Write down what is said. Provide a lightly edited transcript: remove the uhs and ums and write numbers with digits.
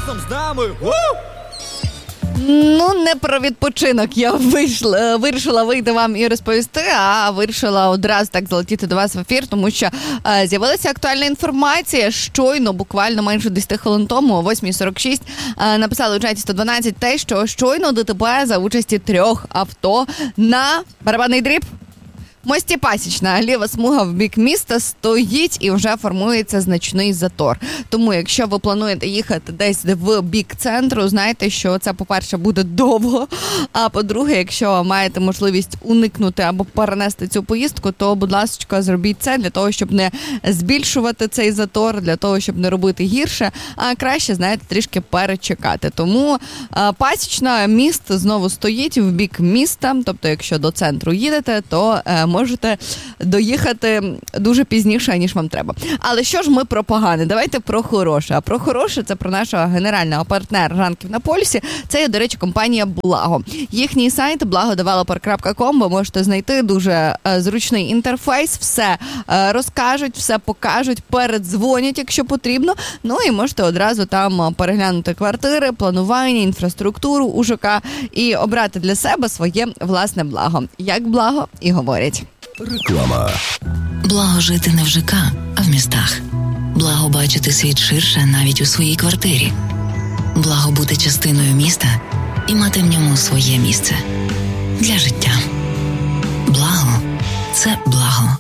разом з нами. Ну, не про відпочинок я вирішила вийти вам і розповісти, а вирішила одразу так залетіти до вас в ефір, тому що з'явилася актуальна інформація. Щойно, буквально менше 10 хвилин тому, о 8:46, написали у чаті 112 те, що щойно ДТП за участі 3 авто на барабанний дріб. Мості Пасічна, ліва смуга в бік міста стоїть і вже формується значний затор. Тому, якщо ви плануєте їхати десь в бік центру, знайте, що це, по-перше, буде довго, а по-друге, якщо маєте можливість уникнути або перенести цю поїздку, то, будь ласка, зробіть це для того, щоб не збільшувати цей затор, для того, щоб не робити гірше, а краще, знаєте, трішки перечекати. Тому Пасічна, міст знову стоїть в бік міста, тобто, якщо до центру їдете, то можете доїхати дуже пізніше, ніж вам треба. Але що ж ми про погане? Давайте про хороше. А про хороше – це про нашого генерального партнера «Ранків на полюсі». Це є, до речі, компанія «Благо». Їхній сайт blagodeveloper.com ви можете знайти дуже зручний інтерфейс, все розкажуть, все покажуть, передзвонять, якщо потрібно. Ну і можете одразу там переглянути квартири, планування, інфраструктуру у ЖК і обрати для себе своє власне благо. Як благо і говорять. Реклама. Благо жити не в ЖК, а в містах. Благо бачити світ ширше навіть у своїй квартирі. Благо бути частиною міста і мати в ньому своє місце. Для життя. Благо – це благо.